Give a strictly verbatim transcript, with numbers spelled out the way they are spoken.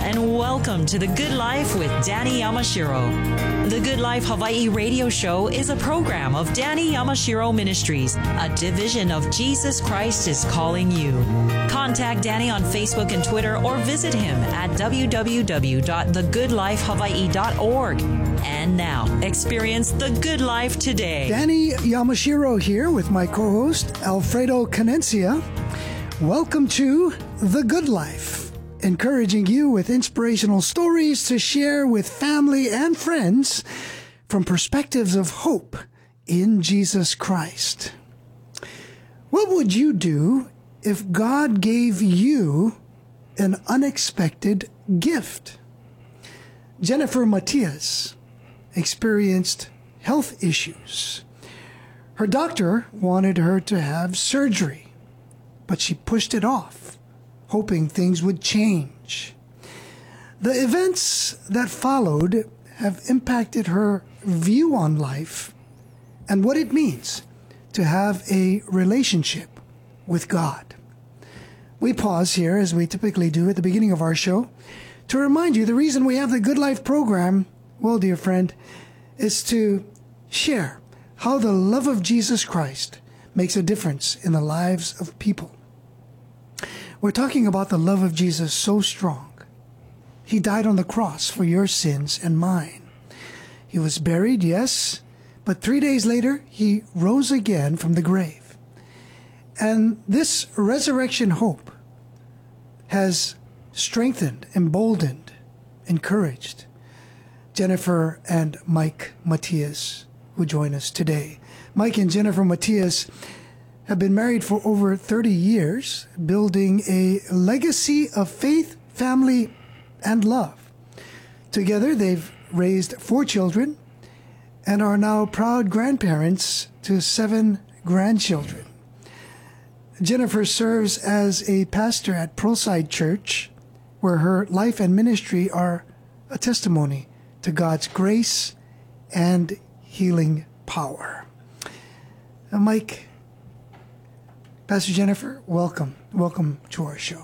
and welcome to The Good Life with Danny Yamashiro. The Good Life Hawaii radio show is a program of Danny Yamashiro Ministries, a division of Jesus Christ is Calling You. Contact Danny on Facebook and Twitter or visit him at w w w dot the good life hawaii dot org. And now, experience the good life today. Danny Yamashiro here with my co-host, Alfredo Canencia. Welcome to The Good Life, encouraging you with inspirational stories to share with family and friends from perspectives of hope in Jesus Christ. What would you do if God gave you an unexpected gift? Jennifer Matias experienced health issues. Her doctor wanted her to have surgery, but she pushed it off, hoping things would change. The events that followed have impacted her view on life and what it means to have a relationship with God. We pause here, as we typically do at the beginning of our show, to remind you the reason we have the Good Life program, well, dear friend, is to share how the love of Jesus Christ makes a difference in the lives of people. We're talking about the love of Jesus so strong. He died on the cross for your sins and mine. He was buried, yes, but three days later, he rose again from the grave. And this resurrection hope has strengthened, emboldened, encouraged Jennifer and Mike Matias, who join us today. Mike and Jennifer Matias have been married for over thirty years, building a legacy of faith, family, and love. Together, they've raised four children and are now proud grandparents to seven grandchildren. Jennifer serves as a pastor at Pearlside Church, where her life and ministry are a testimony to God's grace and healing power. Now, Mike, Pastor Jennifer, welcome. Welcome to our show.